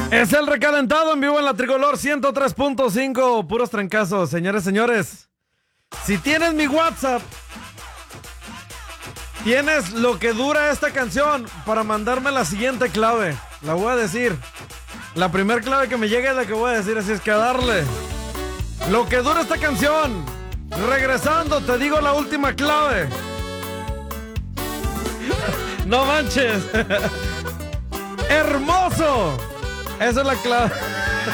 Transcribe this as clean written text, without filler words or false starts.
Es el recalentado en vivo en la Tricolor 103.5, puros trancazos, señores, señores. Si tienes mi WhatsApp, tienes lo que dura esta canción para mandarme la siguiente clave. La voy a decir. La primera clave que me llegue es la que voy a decir, así es que a darle. Lo que dura esta canción. Regresando, te digo la última clave. No manches. Hermoso. Esa es la clave.